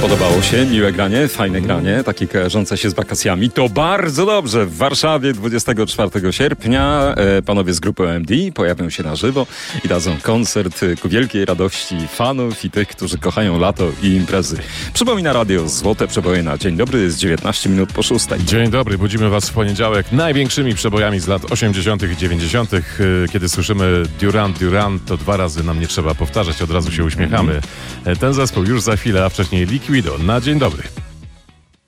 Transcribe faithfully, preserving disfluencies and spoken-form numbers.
Podobało się, miłe granie, fajne granie, takie kojarzące się z wakacjami. To bardzo dobrze. W Warszawie dwudziestego czwartego sierpnia e, panowie z grupy O M D pojawią się na żywo i dadzą koncert ku wielkiej radości fanów i tych, którzy kochają lato i imprezy. Przypomina radio Złote Przeboje na dzień dobry, jest dziewiętnaście minut po szóstej. Dzień dobry, budzimy was w poniedziałek największymi przebojami z lat osiemdziesiątych i dziewięćdziesiątych. Kiedy słyszymy Duran Duran, to dwa razy nam nie trzeba powtarzać, od razu się uśmiechamy. Ten zespół już za chwilę, a wcześniej Liquido na dzień dobry.